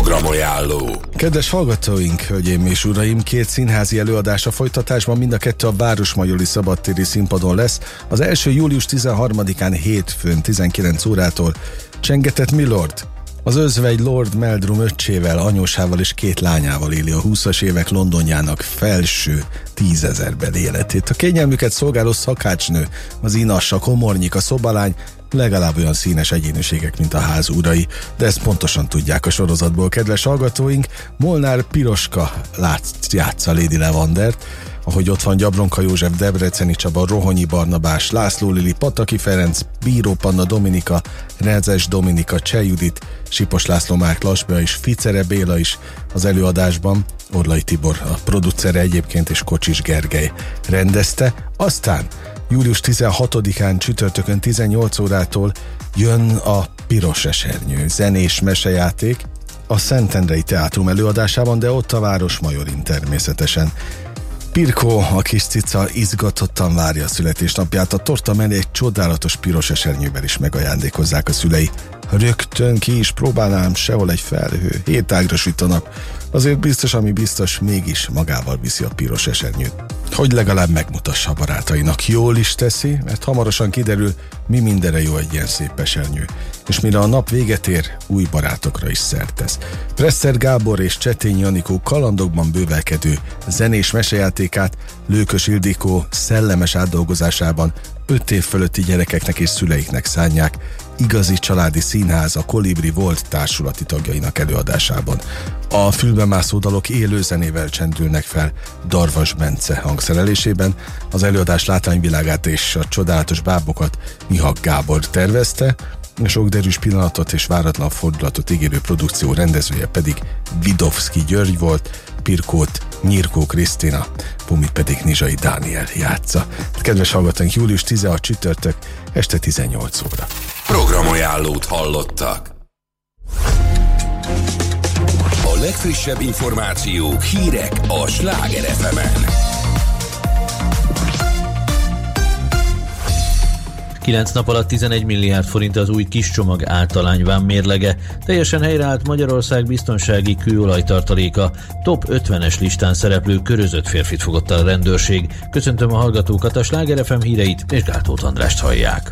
Programajánló. Kedves hallgatóink, hölgyeim és uraim, 2 színházi előadás a folytatásban, mind a 2 a Városmajori Szabadtéri Színpadon lesz. Az első július 13-án hétfőn 19 órától Csengetett Milord. Az özvegy Lord Meldrum öccsével, anyósával és 2 lányával éli a 20-as évek Londonjának felső 10 000-beli életét. A kényelmüket szolgáló szakácsnő, az inas, a komornyik, a szobalány legalább olyan színes egyéniségek, mint a ház urai, de ezt pontosan tudják a sorozatból, kedves hallgatóink. Molnár Piroska játsza Lady Levandert, ahogy ott van Gyabronka József, Debreceni Csaba, Rohonyi Barnabás, László Lili, Pataki Ferenc, Bíró Panna Dominika, Rezes Dominika, Cseh Judit, Sipos László, Márk Lasbea és Ficere Béla is az előadásban. Orlai Tibor a producere egyébként, és Kocsis Gergely rendezte. Aztán július 16-án csütörtökön 18 órától jön a Piros Esernyő zenés mesejáték a Szentendrei Teátrum előadásában, de ott a Városmajorin természetesen. Pirkó, a kis cica izgatottan várja a születésnapját, a torta mellé egy csodálatos piros esernyővel is megajándékozzák a szülei. Rögtön ki is próbálnám, sehol egy felhő, 7 ágra süt a nap. Azért biztos, ami biztos, mégis magával viszi a piros esernyőt. Hogy legalább megmutassa a barátainak. Jól is teszi, mert hamarosan kiderül, mi mindenre jó egy ilyen szép esernyő. És mire a nap véget ér, új barátokra is szert tesz. Presser Gábor és Csetény Janikó kalandokban bővelkedő zenés mesejátékát Lőkös Ildikó szellemes átdolgozásában 5 év fölötti gyerekeknek és szüleiknek szánják, igazi családi színház a Kolibri Volt társulati tagjainak előadásában. A fülbemászó dalok élő zenével csendülnek fel Darvas Bence hangszerelésében. Az előadás látványvilágát és a csodálatos bábokat Mihak Gábor tervezte, sok derűs pillanatot és váratlan fordulatot ígérő produkció rendezője pedig Vidovszki György volt, Pirkót Nyirkó Krisztina, Pumit pedig Nizsai Dániel játsza. Kedves hallgatóink, július 16 csütörtök, este 18 óra. Programajánlót hallottak. A legfrissebb információk, hírek a Sláger FM-en. 9 nap alatt 11 milliárd forint az új kiscsomag általányvám mérlege. Teljesen helyreállt Magyarország biztonsági kőolajtartaléka. Top 50-es listán szereplő körözött férfit fogott a rendőrség. Köszöntöm a hallgatókat, a Sláger FM híreit és Gáltóth Andrást hallják.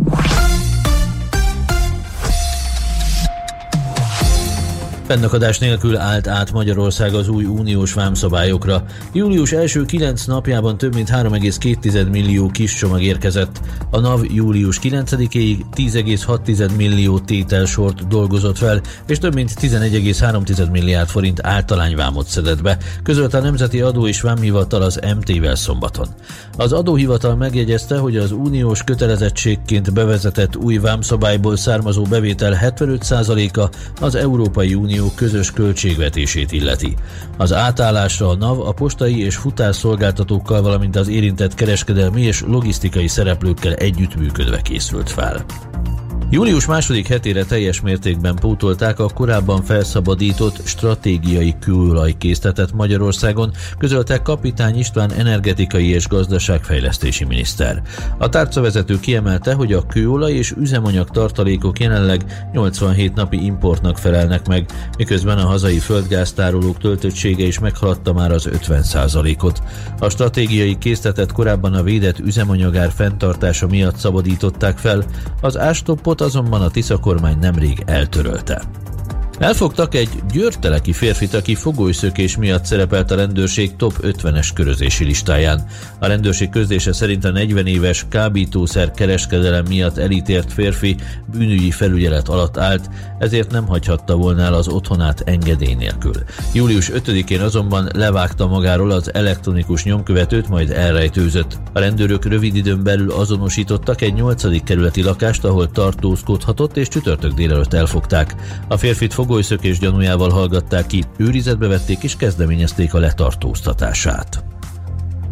Fennakadás nélkül állt át Magyarország az új uniós vámszabályokra. Július első 9 napjában több mint 3,2 millió kis csomag érkezett. A NAV július 9-éig 10,6 millió tételsort dolgozott fel, és több mint 11,3 milliárd forint általányvámot szedett be, közölte a Nemzeti Adó és Vámhivatal az MT-vel szombaton. Az adóhivatal megjegyezte, hogy az uniós kötelezettségként bevezetett új vámszabályból származó bevétel 75%-a az Európai Unió közös költségvetését illeti. Az átállásra a NAV a postai és futárszolgáltatókkal, valamint az érintett kereskedelmi és logisztikai szereplőkkel együttműködve készült fel. Július második hetére teljes mértékben pótolták a korábban felszabadított stratégiai kőolajkészletet Magyarországon, közölte Kapitány István energetikai és gazdaságfejlesztési miniszter. A tárcavezető kiemelte, hogy a kőolaj és üzemanyag tartalékok jelenleg 87 napi importnak felelnek meg, miközben a hazai földgáztárolók töltöttsége is meghaladta már az 50%-ot. A stratégiai készletet korábban a védett üzemanyagár fenntartása miatt szabadították fel, az ástoppot azonban a Tisza kormány nemrég eltörölte. Elfogtak egy győrteleki férfit, aki fogolyszökés miatt szerepelt a rendőrség top 50-es körözési listáján. A rendőrség közlése szerint a 40 éves kábítószer kereskedelem miatt elítélt férfi bűnügyi felügyelet alatt állt, ezért nem hagyhatta volna el az otthonát engedély nélkül. Július 5-én azonban levágta magáról az elektronikus nyomkövetőt, majd elrejtőzött. A rendőrök rövid időn belül azonosítottak egy 8. kerületi lakást, ahol tartózkodhatott, és csütörtök délelőtt elfogták. A férfit fogolyszökés gyanújával hallgatták ki, őrizetbe vették és kezdeményezték a letartóztatását.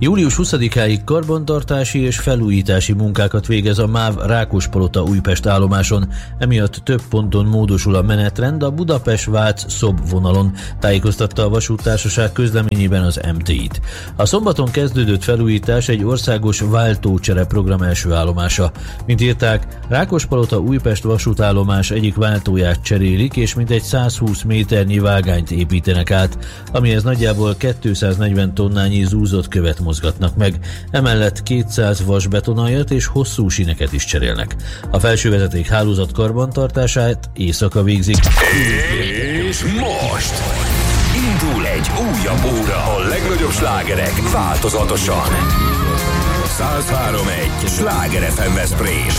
Július 20-áig karbantartási és felújítási munkákat végez a MÁV Rákospalota Újpest állomáson, emiatt több ponton módosul a menetrend a Budapest-Vác-Szob vonalon, tájékoztatta a vasúttársaság közleményében az MTI-t. A szombaton kezdődött felújítás egy országos váltócsere program első állomása. Mint írták, Rákospalota Újpest vasútállomás egyik váltóját cserélik, és mintegy 120 méternyi vágányt építenek át, amihez nagyjából 240 tonnányi zúzott követ mozgatnak meg. Emellett 200 vasbetonajat és hosszú síneket is cserélnek. A felsővezeték hálózat karbantartását éjszaka végzik. És most indul egy újabb óra, a legnagyobb slágerek változatosan. 103.1 Sláger FM Veszprém.